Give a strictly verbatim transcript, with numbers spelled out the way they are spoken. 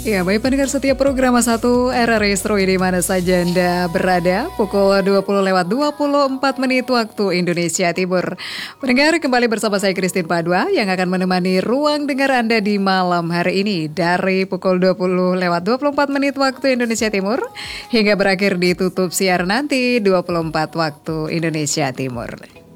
Ya, baik pendengar setiap program satu R R I Astro di mana saja Anda berada, pukul dua puluh lewat dua puluh empat menit waktu Indonesia Timur. Pendengar, kembali bersama saya Christine Padua yang akan menemani ruang dengar Anda di malam hari ini dari pukul dua puluh lewat dua puluh empat menit waktu Indonesia Timur hingga berakhir ditutup siar nanti dua puluh empat waktu Indonesia Timur.